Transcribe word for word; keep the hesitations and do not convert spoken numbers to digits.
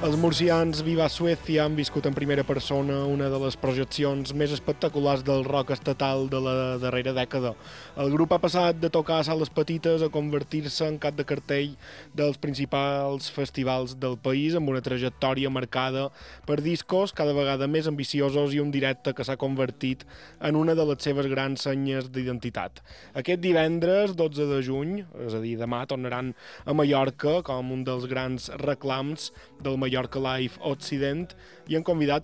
Els murcians Viva Suècia han viscut en primera persona una de les projeccions més espectaculars del rock estatal de la darrera dècada. El grup ha passat de tocar a sales petites a convertir-se en cap de cartell dels principals festivals del país, amb una trajectòria marcada per discos cada vegada més ambiciosos i un directe que s'ha convertit en una de les seves grans senyes d'identitat. Aquest divendres, dotze de juny, és a dir, demà, tornaran a Mallorca com un dels grans reclams del Mallorca Live Occident i han convidat